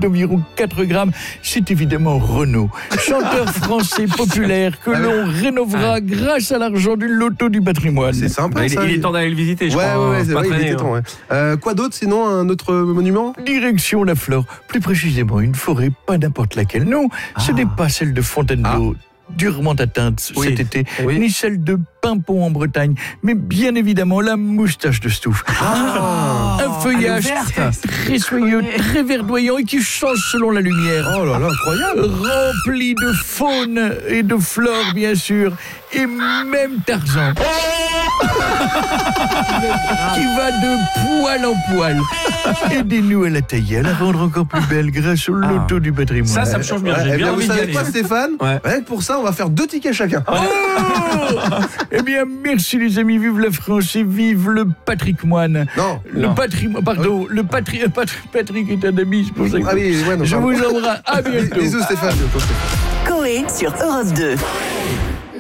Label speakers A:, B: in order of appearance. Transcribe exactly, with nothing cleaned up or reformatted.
A: d'environ quatre grammes. C'est évidemment Renaud, chanteur français populaire que l'on rénovera grâce à l'argent du loto du patrimoine.
B: C'est sympa,
C: bah,
B: ça.
C: Il, il est temps d'aller le visiter, je
B: ouais,
C: crois.
B: Ouais, ouais, c'est
C: pas
B: vrai, il
C: traîner,
B: était temps,
C: hein.
B: ouais. Euh, quoi d'autre, sinon, un autre monument?
A: Direction la Flore, plus précisément une forêt, pas n'importe laquelle. Non, ah. ce n'est pas celle de Fontainebleau. Ah. Durement atteinte
C: oui.
A: cet été,
C: oui.
A: ni celle de Pimpon en Bretagne, mais bien évidemment la moustache de Stouff.
C: Ah,
A: un feuillage très soyeux, très verdoyant et qui change selon la lumière.
B: Oh là là, incroyable!
A: Rempli de faune et de flore, bien sûr, et même Tarzan. qui va de poil en poil. Aidez-nous à la tailler, à la rendre encore plus belle grâce au loto ah. du patrimoine.
C: Ça, ça me change bien.
B: Ouais,
C: J'ai
B: eh
C: bien
B: bien,
C: envie
B: vous savez
C: d'y
B: quoi,
C: aller.
B: Stéphane? Ouais. Ouais, pour ça, on va faire deux tickets chacun.
A: Oh eh bien, merci les amis, vive la France et vive le patrimoine.
B: Non.
A: Le
B: non.
A: patrimoine, pardon, le patri, patri, Patrick est un ami, c'est pour ça que
B: ah oui, ouais, non,
A: je
B: pardon.
A: vous embrasse. À bientôt.
B: Bisous Stéphane.
D: Coé sur Europe deux.